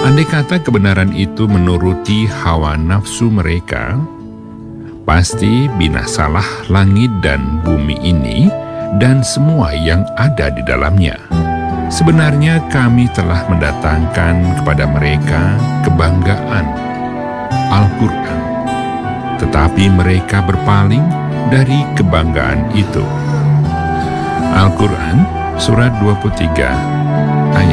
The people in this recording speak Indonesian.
Andai kata kebenaran itu menuruti hawa nafsu mereka, pasti binasalah langit dan bumi ini dan semua yang ada di dalamnya. Sebenarnya kami telah mendatangkan kepada mereka kebanggaan, Al-Quran, tetapi mereka berpaling dari kebanggaan itu. Al-Quran, surat 23, ayat